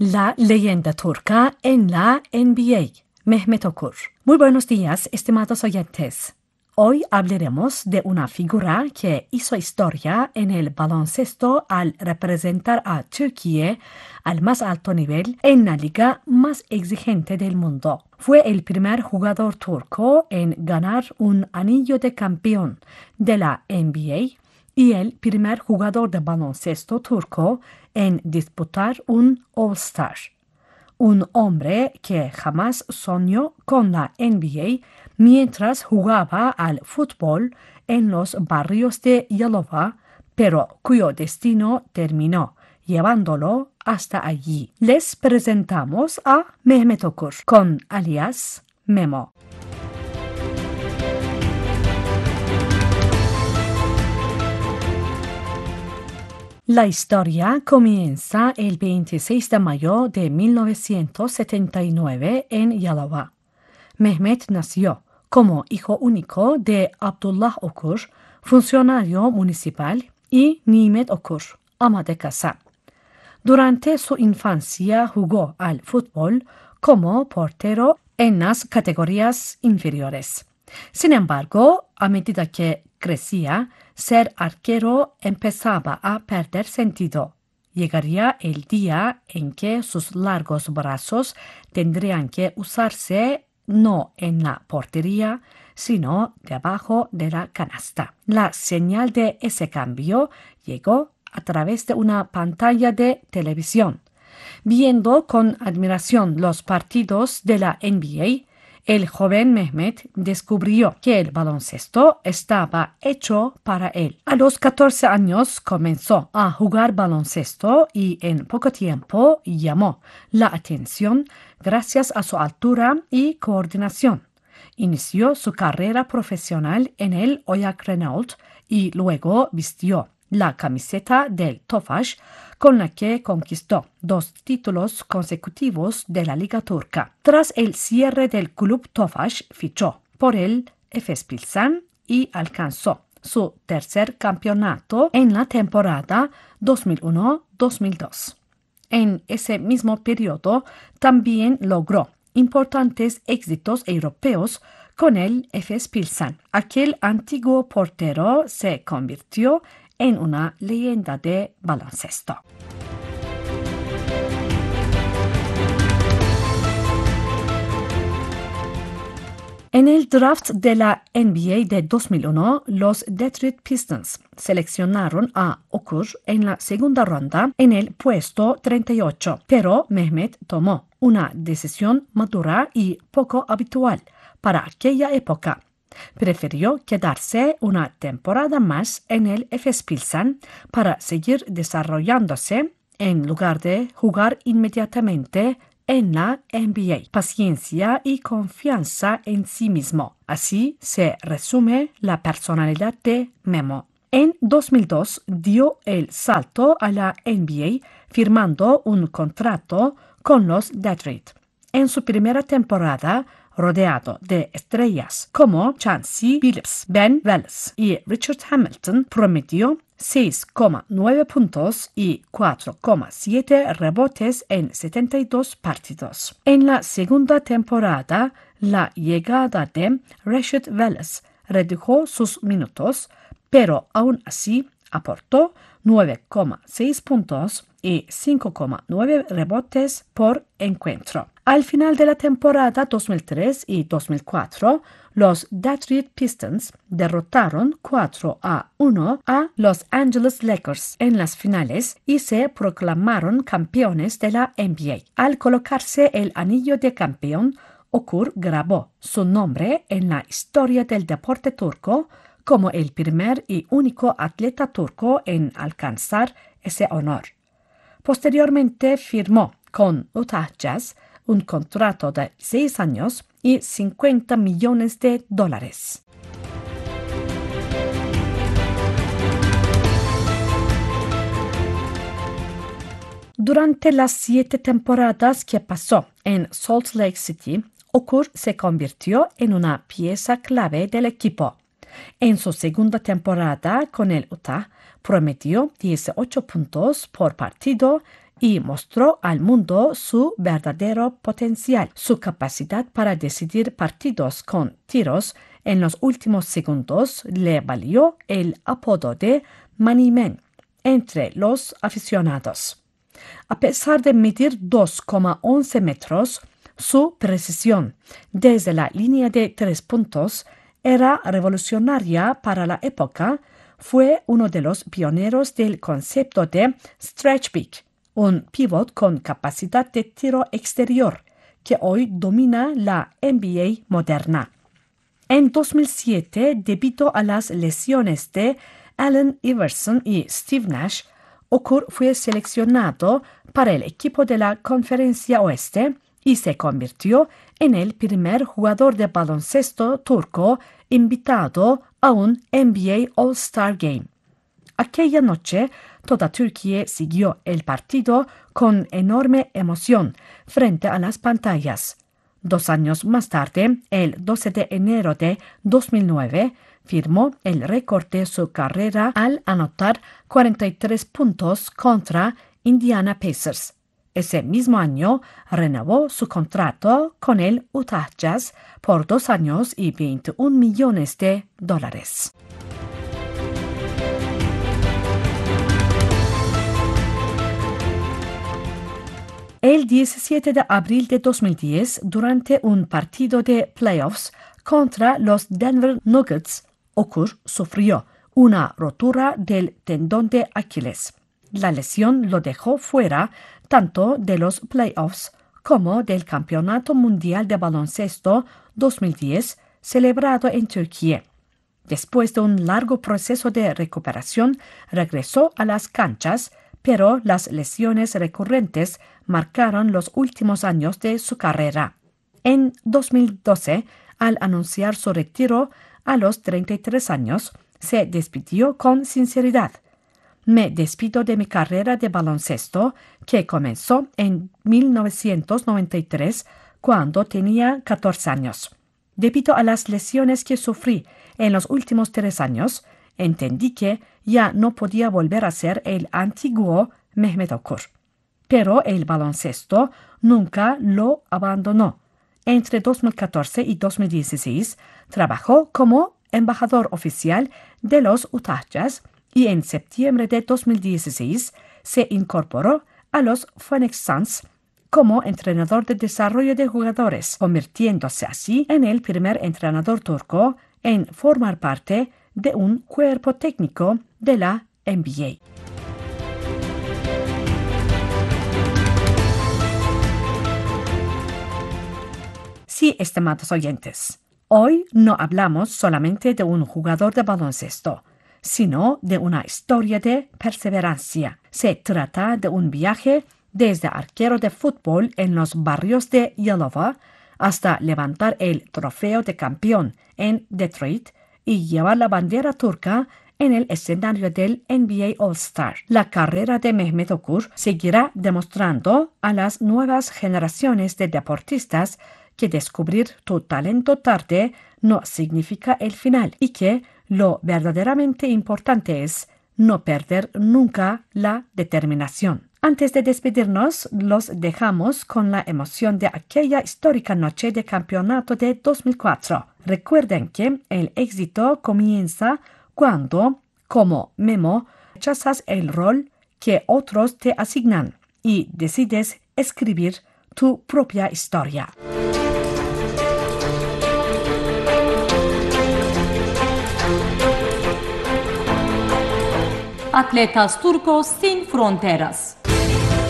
La leyenda turca en la NBA, Mehmet Okur. Muy buenos días, estimados oyentes. Hoy hablaremos de una figura que hizo historia en el baloncesto al representar a Turquía al más alto nivel en la liga más exigente del mundo. Fue el primer jugador turco en ganar un anillo de campeón de la NBA y el primer jugador de baloncesto turco en disputar un All-Star. Un hombre que jamás soñó con la NBA mientras jugaba al fútbol en los barrios de Yalova, pero cuyo destino terminó llevándolo hasta allí. Les presentamos a Mehmet Okur, con alias Memo. La historia comienza el 26 de mayo de 1979 en Yalova. Mehmet nació como hijo único de Abdullah Okur, funcionario municipal, y Nimet Okur, ama de casa. Durante su infancia jugó al fútbol como portero en las categorías inferiores. Sin embargo, a medida que crecía, ser arquero empezaba a perder sentido. Llegaría el día en que sus largos brazos tendrían que usarse no en la portería, sino debajo de la canasta. La señal de ese cambio llegó a través de una pantalla de televisión. Viendo con admiración los partidos de la NBA, el joven Mehmet descubrió que el baloncesto estaba hecho para él. A los 14 años comenzó a jugar baloncesto y en poco tiempo llamó la atención gracias a su altura y coordinación. Inició su carrera profesional en el Oyak Renault y luego vistió la camiseta del Tofaş, con la que conquistó 2 títulos consecutivos de la Liga Turca. Tras el cierre del club Tofaş, fichó por el Efes Pilsen y alcanzó su tercer campeonato en la temporada 2001-2002. En ese mismo periodo también logró importantes éxitos europeos con el Efes Pilsen. Aquel antiguo portero se convirtió en una leyenda de baloncesto. En el draft de la NBA de 2001, los Detroit Pistons seleccionaron a Okur en la segunda ronda en el puesto 38, pero Mehmet tomó una decisión madura y poco habitual para aquella época. Prefirió quedarse una temporada más en el Efes Pilsen para seguir desarrollándose en lugar de jugar inmediatamente en la NBA. Paciencia y confianza en sí mismo. Así se resume la personalidad de Memo. En 2002 dio el salto a la NBA firmando un contrato con los Detroit. En su primera temporada, rodeado de estrellas como Chauncey Billups, Ben Wallace y Richard Hamilton, promedió 6,9 puntos y 4,7 rebotes en 72 partidos. En la segunda temporada, la llegada de Richard Wallace redujo sus minutos, pero aún así aportó 9,6 puntos y 5,9 rebotes por encuentro. Al final de la temporada 2003 y 2004, los Detroit Pistons derrotaron 4-1 a Los Angeles Lakers en las finales y se proclamaron campeones de la NBA. Al colocarse el anillo de campeón, Okur grabó su nombre en la historia del deporte turco como el primer y único atleta turco en alcanzar ese honor. Posteriormente firmó con Utah Jazz un contrato de 6 años y $50 millones. Durante las 7 temporadas que pasó en Salt Lake City, Okur se convirtió en una pieza clave del equipo. En su segunda temporada con el Utah, promedió 18 puntos por partido y mostró al mundo su verdadero potencial. Su capacidad para decidir partidos con tiros en los últimos segundos le valió el apodo de Money Man entre los aficionados. A pesar de medir 2,11 metros, su precisión desde la línea de 3 puntos era revolucionaria para la época. Fue uno de los pioneros del concepto de stretch big, un pivot con capacidad de tiro exterior que hoy domina la NBA moderna. En 2007, debido a las lesiones de Allen Iverson y Steve Nash, Okur fue seleccionado para el equipo de la Conferencia Oeste y se convirtió en el primer jugador de baloncesto turco invitado a un NBA All-Star Game. Aquella noche, toda Turquía siguió el partido con enorme emoción frente a las pantallas. 2 años más tarde, el 12 de enero de 2009, firmó el récord de su carrera al anotar 43 puntos contra Indiana Pacers. Ese mismo año renovó su contrato con el Utah Jazz por 2 años y $21 millones. El 17 de abril de 2010, durante un partido de playoffs contra los Denver Nuggets, Okur sufrió una rotura del tendón de Aquiles. La lesión lo dejó fuera tanto de los playoffs como del Campeonato Mundial de Baloncesto 2010 celebrado en Turquía. Después de un largo proceso de recuperación, regresó a las canchas, pero las lesiones recurrentes marcaron los últimos años de su carrera. En 2012, al anunciar su retiro a los 33 años, se despidió con sinceridad. Me despido de mi carrera de baloncesto, que comenzó en 1993, cuando tenía 14 años. Debido a las lesiones que sufrí en los últimos 3 años, entendí que ya no podía volver a ser el antiguo Mehmet Okur. Pero el baloncesto nunca lo abandonó. Entre 2014 y 2016 trabajó como embajador oficial de los Utah Jazz y en septiembre de 2016 se incorporó a los Phoenix Suns como entrenador de desarrollo de jugadores, convirtiéndose así en el primer entrenador turco en formar parte de un cuerpo técnico de la NBA. Sí, estimados oyentes, hoy no hablamos solamente de un jugador de baloncesto, sino de una historia de perseverancia. Se trata de un viaje desde arquero de fútbol en los barrios de Yalova hasta levantar el trofeo de campeón en Detroit y llevar la bandera turca en el escenario del NBA All-Star. La carrera de Mehmet Okur seguirá demostrando a las nuevas generaciones de deportistas que descubrir tu talento tarde no significa el final y que lo verdaderamente importante es no perder nunca la determinación. Antes de despedirnos, los dejamos con la emoción de aquella histórica noche de campeonato de 2004. Recuerden que el éxito comienza cuando, como Memo, rechazas el rol que otros te asignan y decides escribir tu propia historia. Atletas turcos sin fronteras.